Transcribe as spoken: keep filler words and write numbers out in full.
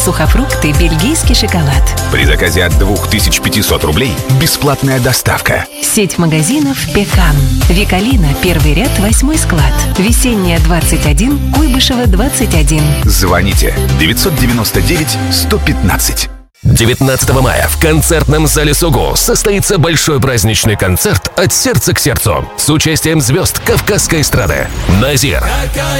Сухофрукты, бельгийский шоколад. При заказе от двух тысяч пятисот рублей бесплатная доставка. Сеть магазинов «Пекан». Викалина, первый ряд, восьмой склад. Весенняя, двадцать один, Куйбышева, двадцать один. Звоните девятьсот девяносто девять сто пятнадцать. девятнадцатого мая в концертном зале СУГУ состоится большой праздничный концерт «От сердца к сердцу» с участием звезд кавказской эстрады. Назир,